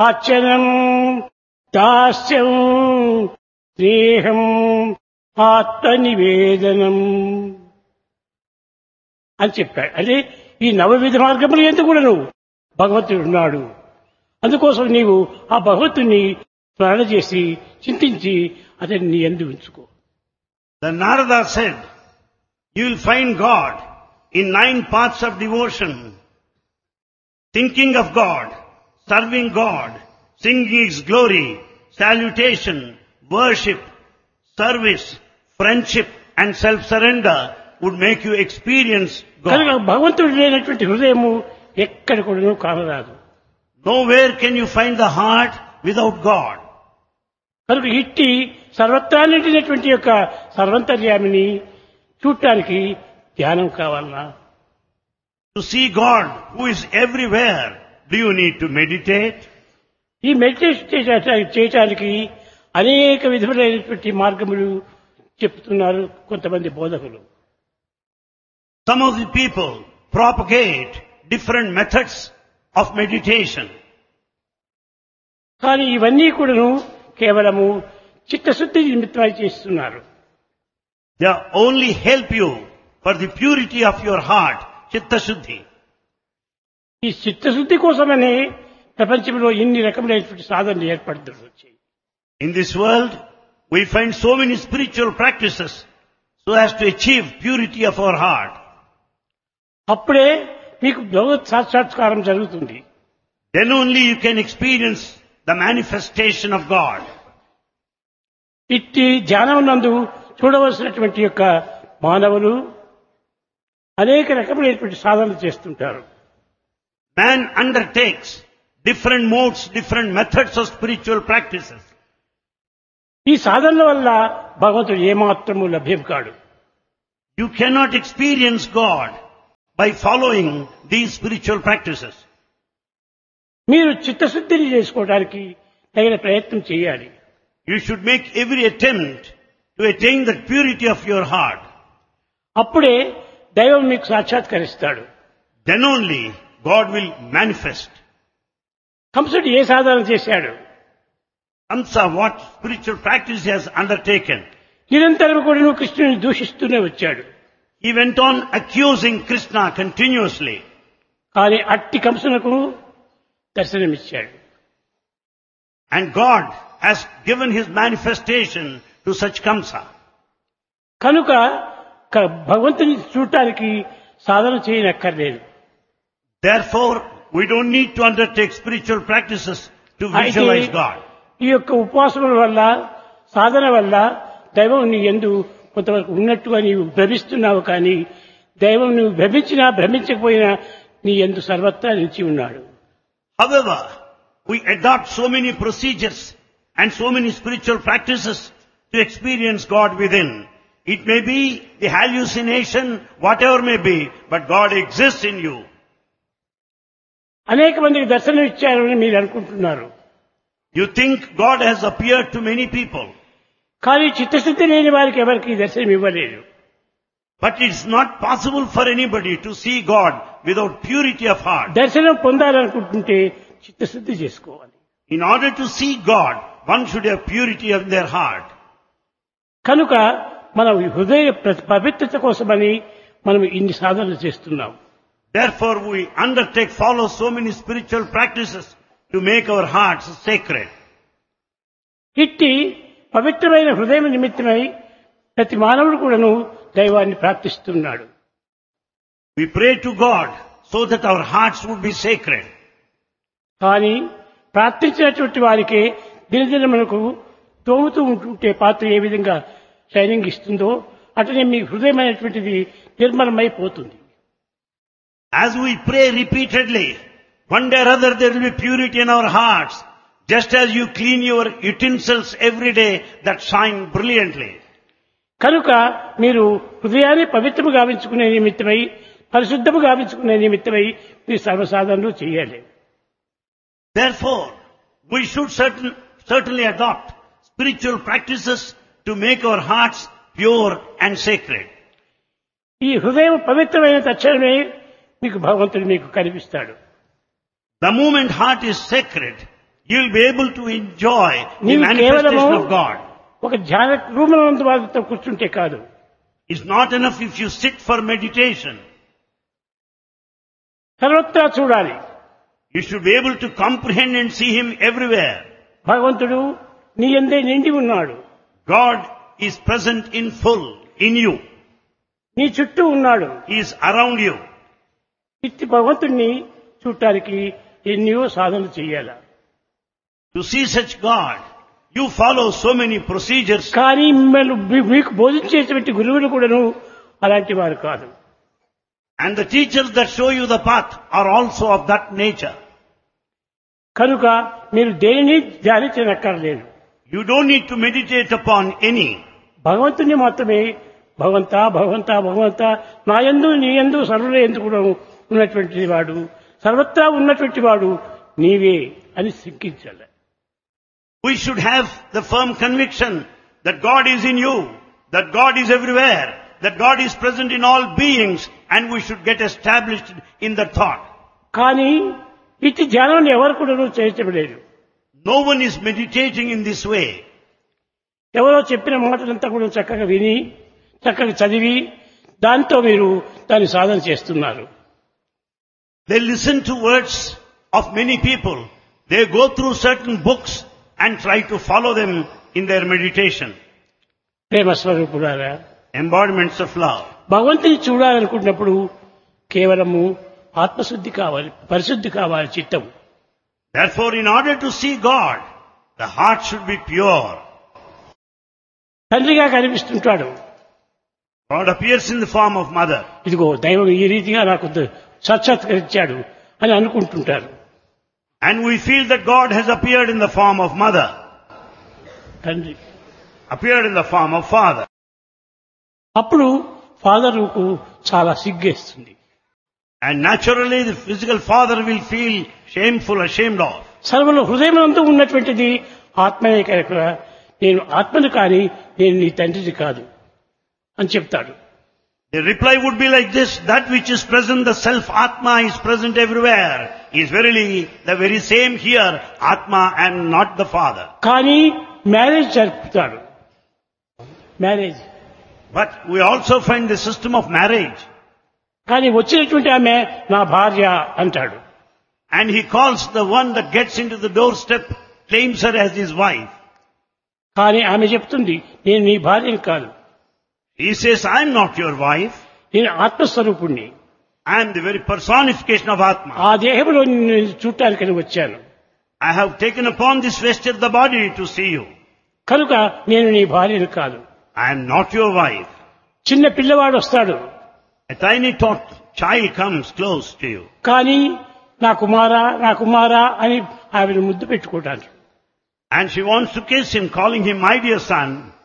అర్చనం దాస్యం స్నేహం ఆత్మనివేదనం అని చెప్పాడు. అంటే ఈ నవవిధ మార్గములు ఎందుకు కూడా నువ్వు భగవంతుడు ఉన్నాడు. అందుకోసం నీవు ఆ భగవంతుని స్మరణ చేసి చింతించి అతన్ని నీ యందు ఉంచుకో. The Narada said, you will find God in 9 paths of devotion. Thinking of God, serving God, singing His glory, salutation, worship, service, friendship and self-surrender would make you experience కనుక God. భగవంతుడు లేనటువంటి హృదయము ఎక్కడ కూడా కానరాదు. Nowhere can you find the heart without God. కనుక ఇట్టి సర్వత్రా నిండినటువంటి యొక్క సర్వంతర్యామిని చూడటానికి ధ్యానం కావాలన్నా? To see God who is everywhere, do you need to meditate? ఈ మెడిటేషన్ చేయటానికి అనేక విధములైనటువంటి మార్గములు చెప్తున్నారు కొంతమంది బోధకులు. Some of the people propagate different methods of meditation. కానీ ఇవన్నీ కూడాను కేవలము చిత్తశుద్ధి నిమిత్తమై చేస్తున్నారు. They only help you for the purity of your heart, chitta shuddhi. ఈ చిత్తశుద్ధి కోసమనే ప్రపంచంలో ఇన్ని రకములైనటువంటి సాధనలు ఏర్పడుతూ వచ్చాయి. In this world, we find so many spiritual practices so as to achieve purity of our heart. అప్పుడే మీకు భగవత్ సాక్షాత్కారం జరుగుతుంది. Then only you can experience the manifestation of God. ఇట్టి ధ్యానం నందు చూడవలసినటువంటి యొక్క మానవులు అనేక రకములైనటువంటి సాధనలు చేస్తుంటారు. Man undertakes different modes, different methods of spiritual practices. ఈ సాధనల వల్ల భగవంతుడు ఏమాత్రము లభ్యం కాడు. You cannot experience God by following these spiritual practices. మీరు చిత్తశుద్ధిని చేసుకోవడానికి తగిన ప్రయత్నం చేయాలి. You should make every attempt to attain the purity of your heart. అప్పుడే దైవం మీకు సాక్షాత్కరిస్తాడు. Then only God will manifest. కంసుడు ఏ సాధన చేశాడు? Kamsa, what spiritual practice he has undertaken? నిరంతరం కూడా నువ్వు కృష్ణుని దూషిస్తూనే వచ్చాడు. He went on accusing Krishna continuously. కానీ అట్టి కంసునకు దర్శనమిచ్చాడు. And God has given his manifestation to such Kamsa. కనుక భగవంతుని చూడటానికి సాధన చేయనక్కర్లేదు. Therefore, we don't need to undertake spiritual practices to visualize God. ఈ యొక్క ఉపవాసముల వల్ల సాధన వల్ల దైవం నీ యందు కొంతవరకు ఉన్నట్టుగా నీవు భ్రమిస్తున్నావు. కానీ దైవం నువ్వు భ్రమించినా భ్రమించకపోయినా నీ యందు సర్వత్రా నిలిచి ఉన్నాడు. However, we adopt so many procedures and so many spiritual practices to experience God within. It may be the hallucination, whatever may be, but God exists in you. అనేక మందికి దర్శనం ఇచ్చారని మీరు అనుకుంటున్నారు. You think God has appeared to many people. కానీ చిత్తశుద్ధి లేని వారికి ఎవరికి దర్శనం ఇవ్వలేదు. But it's not possible for anybody to see God without purity of heart. దర్శనం పొందాలనుకుంటుంటే చిత్తశుద్ధి చేసుకోవాలి. In order to see God, one should have purity of their heart. కనుక మన హృదయ పవిత్రత కోసమని మనం ఇన్ని సాధనలు చేస్తున్నాం. Therefore, we follow so many spiritual practices to make our hearts sacred. ఇట్టి పవిత్రమైన హృదయం నిమిత్తమై ప్రతి మానవుడు కూడాను దైవాన్ని ప్రార్థిస్తున్నాడు. We pray to God so that our hearts would be sacred. కానీ ప్రార్థించినటువంటి వారికి దినదినమునకు తోముతూ ఉంటుంటే పాత్ర ఏ విధంగా షైనింగ్ ఇస్తుందో అట్లనే మీ హృదయం అనేటువంటిది నిర్మలమైపోతుంది. As we pray repeatedly, one day or other there will be purity in our hearts, just as you clean your utensils every day that shine brilliantly. కనుక మీరు హృదయాన్ని పవిత్రము గావించుకునే నిమిత్తమై పరిశుద్ధము గావించుకునే నిమిత్తమై మీరు సర్వసాధనలు చేయాలి. Therefore, we should certainly adopt spiritual practices to make our hearts pure and sacred. ఈ హృదయం పవిత్రమైన తక్షణమే మీకు భగవంతుడు మీకు కనిపిస్తాడు. The moment heart is sacred, you will be able to enjoy the నీవు manifestation కేవలము of God. ఒక ధ్యాన రూపంలో వారితో కూర్చుంటే కాదు. It's not enough if you sit for meditation. సర్వత్రా చూడాలి. You should be able to comprehend and see Him everywhere. భగవంతుడు నీ యందే నిండి ఉన్నాడు. God is present in full in you. నీ చుట్టూ ఉన్నాడు. He is around you. ఇట్టి భగవంతుణ్ణి చూడటానికి ఎన్నో సాధనలు చేయాలి. To see such God, you follow so many procedures. కానీ మీకు బోధించేటువంటి గురువులు కూడాను అలాంటి వారు కాదు. And the teachers that show you the path are also of that nature. కనుక మీరు దేనిని ధ్యానించనక్కర్లేదు. You don't need to meditate upon any. భగవంతుని మాత్రమే భగవంత భగవంత భగవంత నా యందు నీ యందు సర్వుల యందు కూడా ఉన్నటువంటి వాడు, సర్వత్రా ఉన్నటువంటి వాడు నీవే అని సింకించాలి. We should have the firm conviction that God is in you, that God is everywhere, that God is present in all beings, and we should get established in that thought. కానీ ఇట్టి ధ్యానం ఎవరు కూడా చేయటం లేదు. No one is meditating in this way. ఎవరో చెప్పిన మాటలంతా కూడా చక్కగా విని చక్కగా చదివి దాంతో మీరు దాన్ని సాధన చేస్తున్నారు. They listen to words of many people. They go through certain books and try to follow them in their meditation. ప్రేమ స్వరూపులారా, Embodiments of love. భగవంతుని చూడాలనుకున్నప్పుడు కేవలము ఆత్మశుద్ధి కావాలి, పరిశుద్ధి కావాలి చిత్తం. Therefore, in order to see God, the heart should be pure. తండ్రిగా కనిపిస్తుంటాడు. God appears in the form of mother. ఇదిగో దైవం ఈ రీతిగా నాకు సాక్షాత్కరించాడు అని అనుకుంటుంటారు. And we feel that God has appeared in the form of mother, తండ్రి appeared in the form of father. అప్పుడు ఫాదర్కు చాలా సిగ్గేస్తుంది. And naturally the physical father will feel shameful, ashamed of. సర్వలో హృదయమంతా ఉన్నటువంటిది ఆత్మనే కనుక నేను ఆత్మను కానీ నేను నీ తండ్రిని కాదు అని చెప్తాడు. The reply would be like this: that which is present, the self Atma, is present everywhere, is verily the very same here, Atma and not the father. కానీ marriage జరుపుతాడు. Marriage But we also find the system of marriage. కానీ వచ్చినటువంటి ఆమె నా భార్య అంటాడు. And he calls the one that gets into the doorstep, claims her as his wife. కానీ ఆమె చెప్తుంది నేను నీ భార్యని కాదు, He says, I am not your wife. నేను ఆత్మస్వరూపుణ్ణి, I am the very personification of Atma. ఆ దేహంలో నేను చూడటానికి వచ్చాను, I have taken upon this vesture the body to see you. కనుక నేను నీ భార్యని కాదు. I am not your wife. చిన్న పిల్లవాడు వస్తాడు, A tiny child comes close to you. కానీ నా కుమారా అని ఆవిడ ముద్దు పెట్టుకోవటానికి. And she wants to kiss him, calling him my dear son.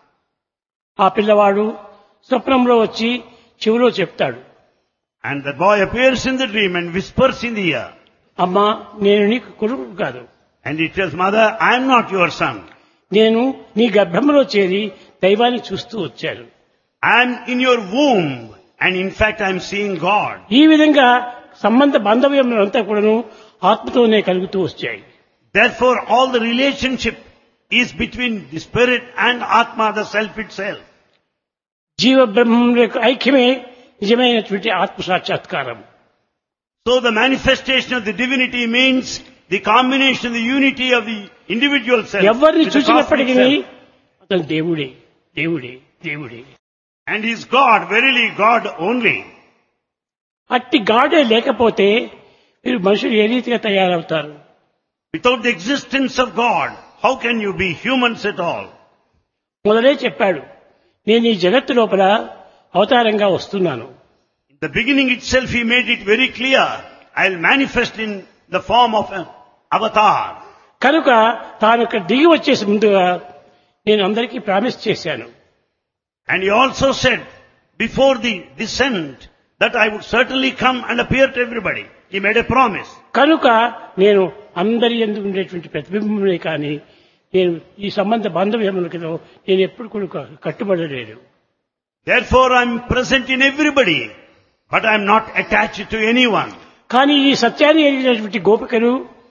ఆ పిల్లవాడు స్వప్నంలో వచ్చి చెవిలో చెప్తాడు, And the boy appears in the dream and whispers in the ear. అమ్మా నేను నీకు కొడుకు కాదు, And he tells, Mother, I am not your son. నేను నీ గర్భంలో చేరి దైవాన్ని చూస్తూ వచ్చాను. I am in your womb. And in fact, I am seeing God. ఈ విధంగా సంబంధ బాంధవ్యములంతా కూడాను ఆత్మతోనే కలుగుతూ వచ్చాయి. Therefore, all the relationship is between the spirit and Atma, the self itself. జీవ బ్రహ్మముల యొక్క ఐక్యమే నిజమైనటువంటి ఆత్మ సాక్షాత్కారం. So the manifestation of the divinity means the combination, the unity of the individual self. ఎవరిని with the cosmic చూసినప్పటికీ self. అతను దేవుడే దేవుడే దేవుడే. And he is God, verily God only. అట్టి గాడే లేకపోతే మీరు మనుషులు ఏ రీతిగా తయారవుతారు? Without the existence of God, how can you be humans at all? మొదలే చెప్పాడు, నేను ఈ జగత్తు లోపల అవతారంగా వస్తున్నాను. In the beginning itself, he made it very clear. I'll manifest in the form of an avatar. కనుక తాను ఇక్కడ దిగి వచ్చేసి ముందుగా నేను అందరికీ ప్రామిస్ చేశాను. And he also said, before the descent, that I would certainly come and appear to everybody. He made a promise. కనుక నేను అందరి యందు ఉండేటువంటి ప్రతిబింబమే కానీ నేను ఈ సంబంధ బాంధవ్యములకు నేను ఎప్పుడు కూడా కట్టుబడలేదు. Therefore, I am present in everybody, but I am not attached to anyone. కానీ ఈ సత్యాన్ని ఎరిగినటువంటి గోపికలు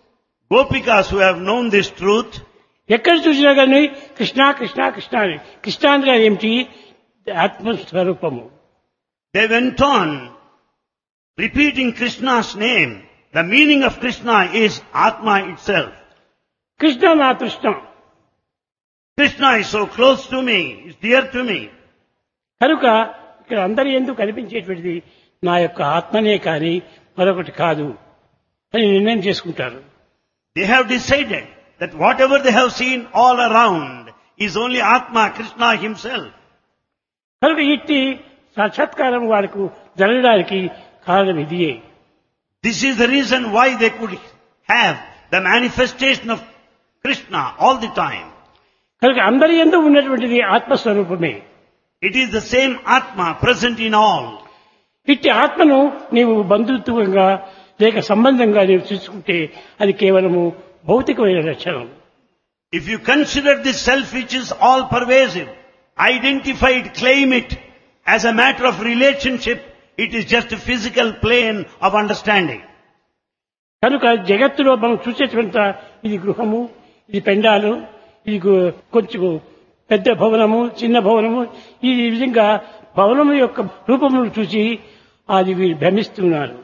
Gopikas who have known this truth, ఎక్కడ చూసినా కానీ కృష్ణ కృష్ణ కృష్ణ అని. కృష్ణ అంటే ఏమిటి? ఆత్మస్వరూపము. they went on repeating Krishna's name. The meaning of Krishna is Atma itself. Krishna నా తృష్ణ. Krishna is so close to me, is dear to me. కనుక ఇక్కడ అందరి ఎందుకు కనిపించేటువంటిది నా యొక్క ఆత్మనే కానీ మరొకటి కాదు అని నిర్ణయం చేసుకుంటారు. They have decided that whatever they have seen all around is only Atma, Krishna himself. కనుక ఇట్టి సాక్షాత్కారం వారికి జరగడానికి కారణం ఇదియే. This is the reason why they could have the manifestation of Krishna all the time. కనుక అందరి యందు ఉన్నటువంటిది ఆత్మస్వరూపమే. It is the same Atma present in all. ఇట్టి ఆత్మను నీవు బంధుత్వంగా లేక సంబంధంగా నీవు చూసుకుంటే అది కేవలము భౌతికమైన లక్షణం. If you consider this self which is all pervasive, identified, claim it as a matter of relationship, it is just a physical plane of understanding. కనుక జగత్తులో మనం చూసేటువంటి ఇది గృహము, ఇది పెండాలు, ఇది కొంచెం పెద్ద భవనము, చిన్న భవనము, ఈ విధంగా భవనము యొక్క రూపమును చూసి అది వీరు భ్రమిస్తున్నారు.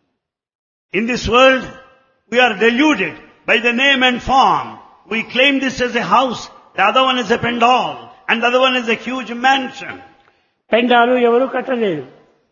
In this world, we are deluded by the name and form. We claim this as a house, the other one is a pendal, and the other one is a huge mansion. పెండాలు ఎవరు కట్టలేదు,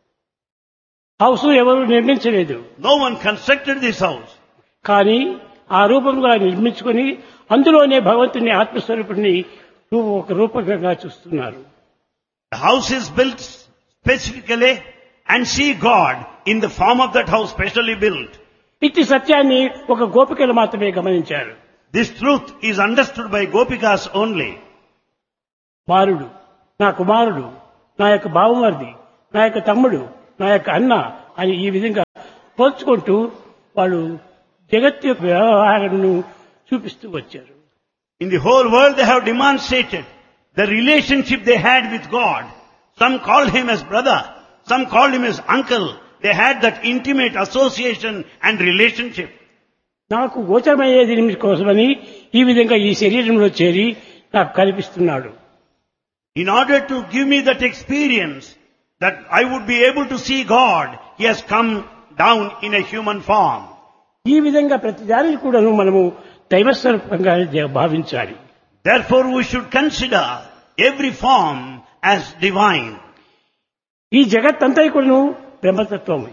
house ఎవరు నిర్మించలేదు. No one constructed this house. కానీ ఆ రూపంగా నిర్మించుకొని అందులోనే భగవంతుని ఆత్మస్వరూపుని ఒక రూపకంగా చూస్తున్నారు. The house is built specifically and see God in the form of that house specially built. ఇట్టి సత్యాన్ని ఒక గోపికలు మాత్రమే గమనించారు. This truth is understood by Gopikas only. బాలుడు, నా కుమారుడు, నా యొక్క బావమరిది, నా యొక్క తమ్ముడు, నా యొక్క అన్న అని ఈ విధంగా పోల్చుకుంటూ వాళ్ళు జగత్ యొక్క వ్యవహారాలను చూపిస్తూ వచ్చారు. In the whole world they have demonstrated the relationship they had with God. Some called him as brother, some called him as uncle. They had that intimate association and relationship. నాకు గోచరమయ్యేది కోసమని ఈ విధంగా ఈ శరీరంలో చేరి నాకు కనిపిస్తున్నాడు. In order to give me that experience that I would be able to see God, he has come down in a human form. ఈ విధంగా ప్రతి దానిని కూడాను మనము దైవస్వరూపంగా భావించాలి. Therefore we should consider every form as divine. ఈ జగత్తంతా కూడాను బ్రహ్మతత్వమే.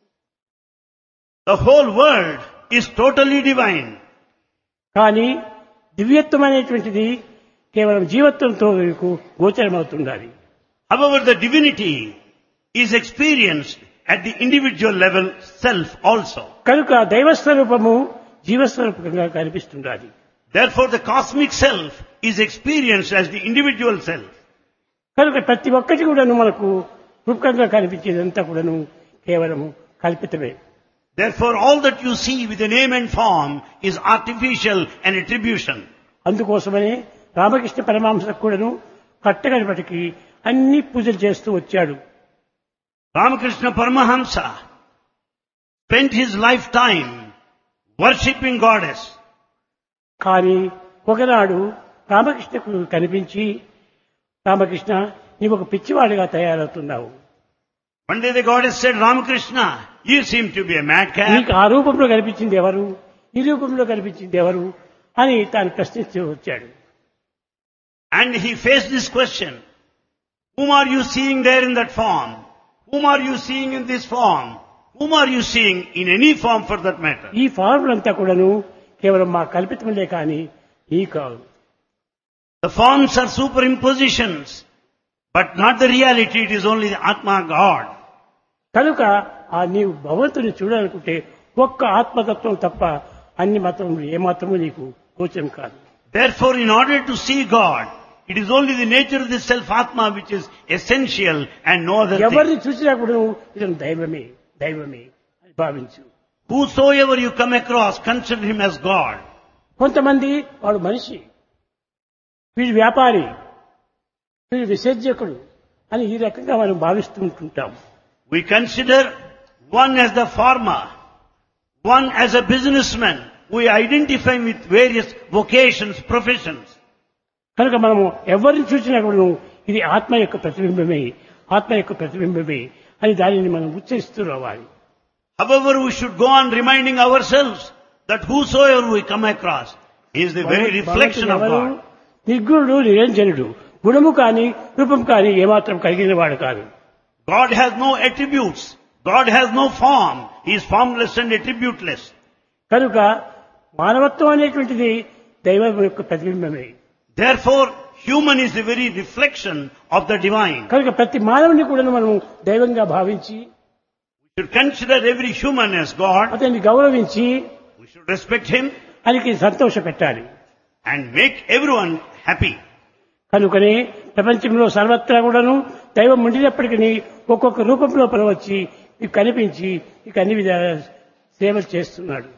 The whole world is totally divine. కానీ దివ్యత్వం అనేటువంటిది కేవలం జీవత్వంతో గోచరమవుతుండాలి. However, the divinity is experienced at the individual level self also. కనుక దైవస్వరూపము జీవస్వరూపంగా కనిపిస్తుండాలి. Therefore, the cosmic self is experienced as the individual self. కనుక ప్రతి ఒక్కటి కూడాను మనకు రూపకంగా కనిపించేదంతా కూడాను కేవలము కల్పితమే. Therefore, all that you see with the name and form is artificial and attribution. అందుకోసమనే రామకృష్ణ పరమహంసకు కూడాను కట్టగడపటికి అన్ని పూజలు చేస్తూ వచ్చాడు. Ramakrishna Paramahamsa spent his lifetime worshipping goddess. కానీ ఒకనాడు రామకృష్ణకు కనిపించి, రామకృష్ణ నీవు ఒక పిచ్చివాడిగా తయారవుతున్నావు. One day the goddess said, Ramakrishna, you seem to be a madcap. నీకు ఆ రూపంలో కనిపించింది ఎవరు, ఈ రూపంలో కనిపించింది ఎవరు అని తాను ప్రశ్నిస్తూ వచ్చాడు. And he faced this question. Whom are you seeing there in that form? Whom are you seeing in this form? Whom are you seeing in any form for that matter? ఈ ఫార్ములంతా కూడాను కేవలం మా కల్పితములే కానీ ఈ కాదు. The forms are superimpositions, but not the reality. It is only the Atma God. కనుక ఆ నీవు భగవంతుని చూడాలనుకుంటే ఒక్క ఆత్మతత్వం తప్ప అన్ని మతములు ఏమాత్రము నీకు గోచరం కాదు. Therefore, in order to see God, it is only the nature of the self-Atma which is essential and no other ఎవరిని thing. చూసినా కూడా ఇతను దైవమే దైవమే అని భావించు. Whosoever you come across, consider him as God. కొంతమంది వాడు మనిషి, వీడు వ్యాపారి, వీడు విసర్జకుడు అని ఈ రకంగా మనం భావిస్తూ ఉంటుంటాం. We consider one as the farmer, one as a businessman, we identify with various vocations, professions. కనుక మనము ఎవరిని చూసినా కూడా ఇది ఆత్మ యొక్క ప్రతిబింబమే, ఆత్మ యొక్క ప్రతిబింబమే అని దానిని మనం ఉచ్చరిస్తూ రావాలి. However, we should go on reminding ourselves that whosoever we come across is the very reflection of ఎవరు? God. నిర్గుణుడు నిరంజనుడు, గుణము కాని రూపం కాని ఏమాత్రం కలిగిన వాడు కాదు. God has no attributes. God has no form. He is formless and attributeless. కనుక మానవత్వం అనేటువంటిది దైవం యొక్క ప్రతిబింబమే. Therefore, human is the very reflection of the divine. కనుక ప్రతి మానవుని కూడా మనం దైవంగా భావించి We should consider every human as God. అతన్ని గౌరవించి We should respect him ఆయనకి సంతోష పెట్టాలి. and make everyone happy. కనుకనే ప్రపంచంలో సర్వత్రా కూడాను దైవం ఉండినప్పటికీ ఒక్కొక్క రూపం లోపల వచ్చి మీకు కనిపించి మీకు అన్ని విధాల సేవలు చేస్తున్నాడు.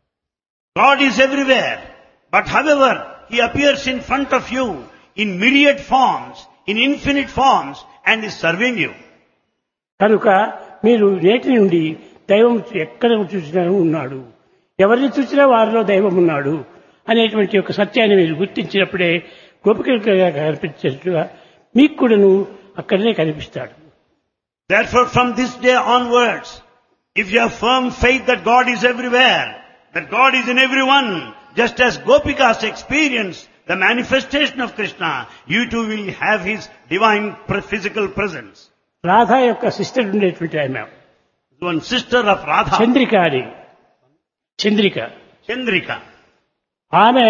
God is everywhere. But however, he appears in front of you in myriad forms, in infinite forms, and is serving you. కనుక మీరు నేటి నుండి దైవం ఎక్కడ చూసినా ఉన్నాడు, ఎవరిని చూసినా వారిలో దైవం ఉన్నాడు అనేటువంటి ఒక సత్యాన్ని మీరు గుర్తించినప్పుడే గోపికలుగా కనిపించినట్టుగా మీకు కూడాను అక్కడనే కనిపిస్తాడు. Therefore, from this day onwards, if you have firm faith that God is everywhere, that God is in everyone, just as Gopikas experience the manifestation of Krishna, you too will have his divine physical presence. Radha యొక్క sister ఉండేటువంటి ఆమె One sister of Radha, Chandrika అని, Chandrika Chandrika. ఆమె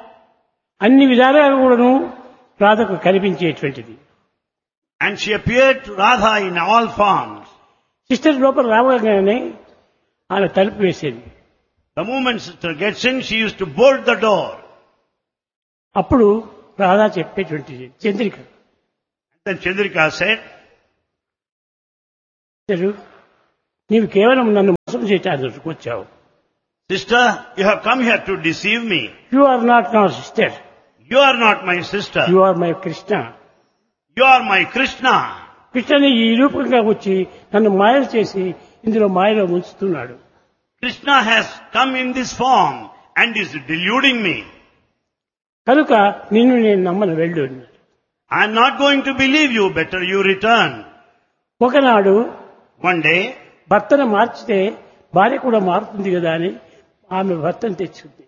అన్ని విధాలుగా కూడాను రాధకు కనిపించేటువంటిది. And she appeared to Radha in all forms. Sister లోపల రావగానే ఆమె తలుపు వేసేది. The moment sister gets in, she used to bolt the door. అప్పుడు Radha చెప్పేటువంటిది Chandrika, Then Chandrika said, "sister, నీవు కేవలం నన్ను మోసం చేయడానికి వచ్చావు. Sister, you have come here to deceive me. You are not నా sister, You are not my sister. You are my Krishna. You are my Krishna. కృష్ణని ఈ రూపంగా వచ్చి నన్ను మాయలు చేసి ఇందులో మాయలో ఉంచుతున్నాడు. Krishna has come in this form and is deluding me. కనుక నిన్ను నేను నమ్మను, వెళ్ళు. I am not going to believe you. Better you return." ఒకనాడు One day, భర్తను మార్చితే భార్య కూడా మారుతుంది కదా అని ఆమె భర్తను తెచ్చుకుంది.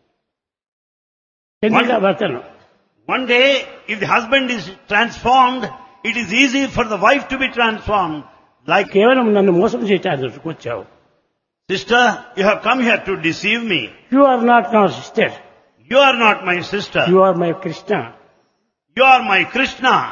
చంద్రిక భర్తను. one day, if the husband is transformed, it is easy for the wife to be transformed. Like, కేవలం నన్ను మోసం చేయడానికి వచ్చావు. sister, you have come here to deceive me. You are not నా sister, You are not my sister. You are my Krishna. You are my Krishna.